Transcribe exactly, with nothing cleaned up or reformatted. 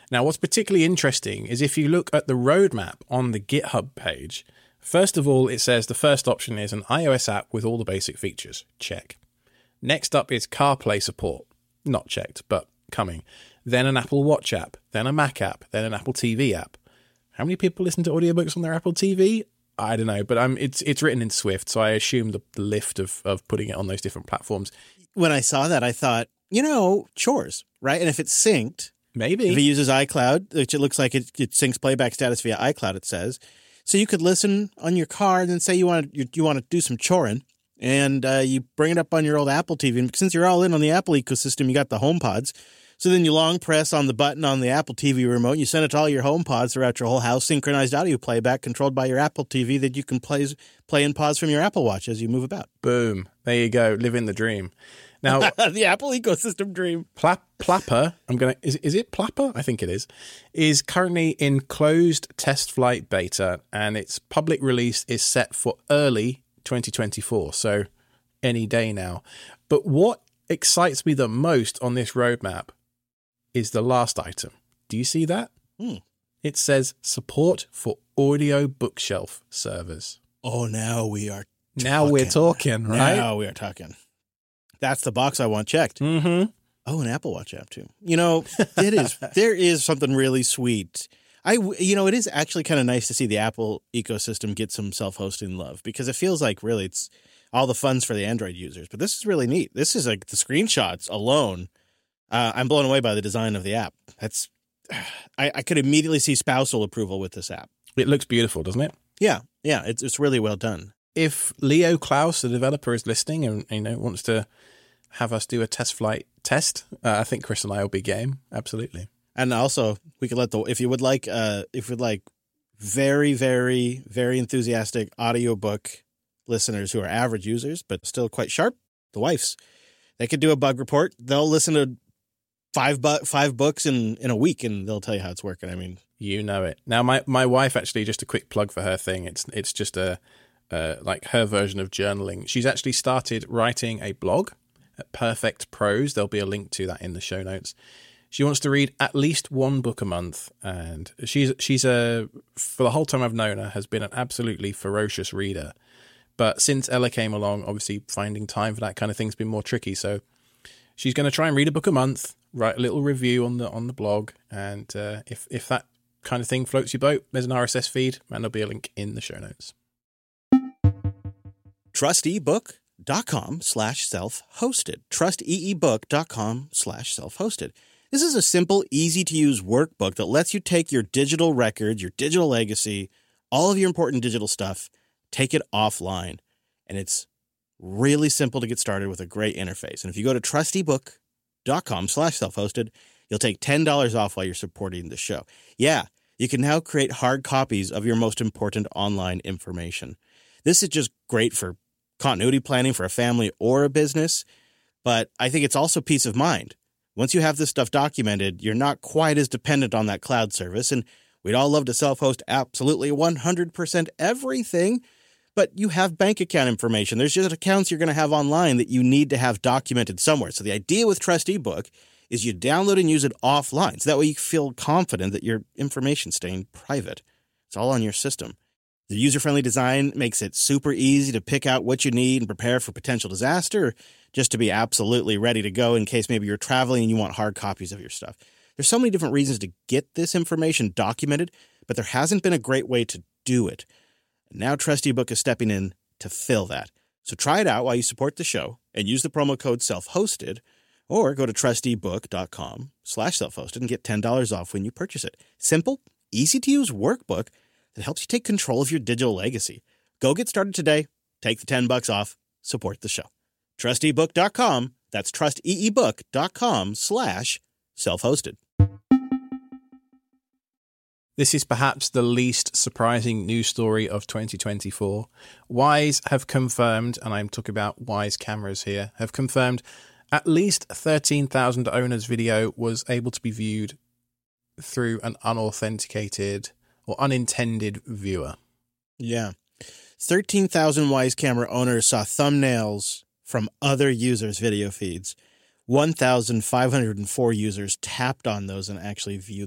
Now, what's particularly interesting is if you look at the roadmap on the GitHub page, first of all, it says the first option is an iOS app with all the basic features. Check. Next up is CarPlay support. Not checked, but coming. Then an Apple Watch app, then a Mac app, then an Apple T V app. How many people listen to audiobooks on their Apple T V? I don't know, but um, it's it's written in Swift, so I assume the, the lift of, of putting it on those different platforms. When I saw that, I thought, you know, chores, right? And if it's synced, maybe. If it uses iCloud, which it looks like it, it syncs playback status via iCloud, it says. So you could listen on your car and then say you want to, you, you want to do some choring, and uh, you bring it up on your old Apple T V. And since you're all in on the Apple ecosystem, you got the HomePods. So then you long press on the button on the Apple T V remote. You send it to all your HomePods throughout your whole house, synchronized audio playback controlled by your Apple T V that you can play, play and pause from your Apple Watch as you move about. Boom. There you go. Living the dream. Now, the Apple ecosystem dream. Pla- Plapper, I'm going to, is, is it Plapper? I think it is, is currently in closed test flight beta, and its public release is set for early twenty twenty-four. So any day now. But what excites me the most on this roadmap is the last item. Do you see that? Hmm. It says support for audio bookshelf servers. Oh, now we are talking. Now we're talking, right? Now we are talking. That's the box I want checked. Mm-hmm. Oh, an Apple Watch app too. You know, it is, there is something really sweet. I, you know, it is actually kind of nice to see the Apple ecosystem get some self-hosting love, because it feels like really it's all the fun's for the Android users. But this is really neat. This is like the screenshots alone. Uh, I'm blown away by the design of the app. That's, I, I could immediately see spousal approval with this app. It looks beautiful, doesn't it? Yeah, yeah, it's it's really well done. If Leo Klaus, the developer, is listening and, you know, wants to have us do a test flight test, uh, I think Chris and I will be game. Absolutely. And also, we could let the if you would like, uh, if you'd like, very, very, very enthusiastic audiobook listeners who are average users but still quite sharp, the wifes, they could do a bug report. They'll listen to five bu- five books in, in a week, and they'll tell you how it's working. I mean, you know it. Now, my, my wife, actually, just a quick plug for her thing. It's it's just a uh, like her version of journaling. She's actually started writing a blog at Perfect Prose. There'll be a link to that in the show notes. She wants to read at least one book a month, and she's she's a for the whole time I've known her has been an absolutely ferocious reader. But since Ella came along, obviously finding time for that kind of thing's been more tricky. So she's going to try and read a book a month, write a little review on the on the blog, and uh, if if that kind of thing floats your boat, there's an R S S feed, and there'll be a link in the show notes. trustebook.com slash self-hosted. trusteebook.com slash self-hosted. This is a simple, easy-to-use workbook that lets you take your digital records, your digital legacy, all of your important digital stuff, take it offline. And it's really simple to get started with a great interface. And if you go to trusteebook.com slash self-hosted, you'll take ten dollars off while you're supporting the show. Yeah, you can now create hard copies of your most important online information. This is just great for continuity planning for a family or a business, but I think it's also peace of mind. Once you have this stuff documented, you're not quite as dependent on that cloud service, and we'd all love to self-host absolutely one hundred percent everything, but you have bank account information. There's just accounts you're going to have online that you need to have documented somewhere. So the idea with TrusteeBook is you download and use it offline, so that way you feel confident that your information's staying private. It's all on your system. The user-friendly design makes it super easy to pick out what you need and prepare for potential disaster, or just to be absolutely ready to go in case maybe you're traveling and you want hard copies of your stuff. There's so many different reasons to get this information documented, but there hasn't been a great way to do it. And now TrusteeBook is stepping in to fill that. So try it out while you support the show and use the promo code self-hosted, or go to trusteebook.com slash self-hosted and get ten dollars off when you purchase it. Simple, easy-to-use workbook that helps you take control of your digital legacy. Go get started today. Take the ten bucks off. Support the show. trusteebook.com. That's trusteebook.com slash self-hosted. This is perhaps the least surprising news story of twenty twenty-four. Wyze have confirmed, and I'm talking about Wyze cameras here, have confirmed at least thirteen thousand owners' video was able to be viewed through an unauthenticated or unintended viewer. Yeah. thirteen thousand Wyze camera owners saw thumbnails from other users' video feeds. one thousand five hundred four users tapped on those and actually viewed